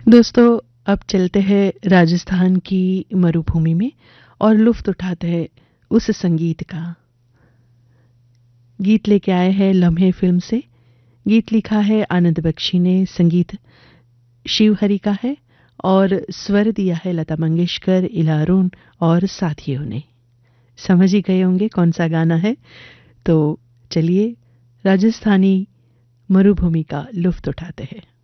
दोस्तों, अब चलते हैं राजस्थान की मरुभूमि में और लुफ्त उठाते हैं उस संगीत का। गीत लेके आए हैं लम्हे फिल्म से। गीत लिखा है आनंद बख्शी ने, संगीत शिव हरि का है और स्वर दिया है लता मंगेशकर, इला अरुण और साथियों ने। समझ ही गए होंगे कौन सा गाना है। तो चलिए राजस्थानी मरुभूमि का लुफ्त उठाते हैं।